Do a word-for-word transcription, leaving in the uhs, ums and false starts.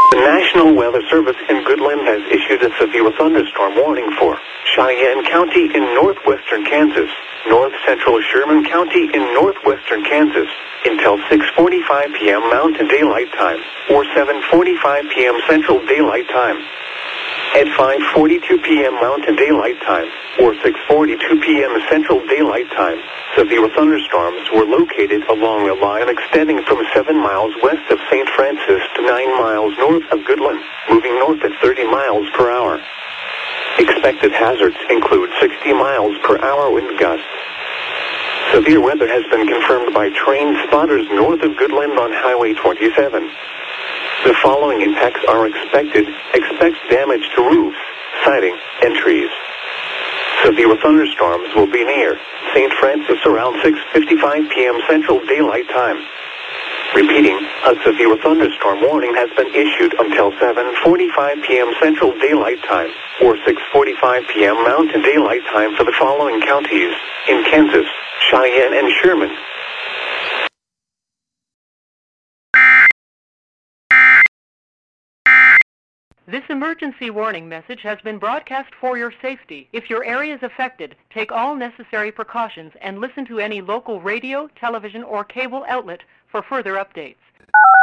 The National Weather Service in Goodland has issued a severe thunderstorm warning for Cheyenne County in northwestern Kansas, north central Sherman County in northwestern Kansas, until six forty-five p m Mountain Daylight Time, or seven forty-five p m Central Daylight Time. At five forty-two p m Mountain Daylight Time, or six forty-two p m Central Daylight Time, severe thunderstorms were located along a line extending from seven miles west of Saint Francis to nine miles north of Goodland, moving north at thirty miles per hour. Expected hazards include sixty miles per hour wind gusts. Severe weather has been confirmed by trained spotters north of Goodland on Highway twenty-seven. The following impacts are expected. Expect damage to roofs, siding, and trees. Severe thunderstorms will be near Saint Francis around six fifty-five p m Central Daylight Time. Repeating, a severe thunderstorm warning has been issued until seven forty-five p m Central Daylight Time, or six forty-five p m Mountain Daylight Time for the following counties in Kansas, Cheyenne, and Sherman. This emergency warning message has been broadcast for your safety. If your area is affected, take all necessary precautions and listen to any local radio, television, or cable outlet for further updates.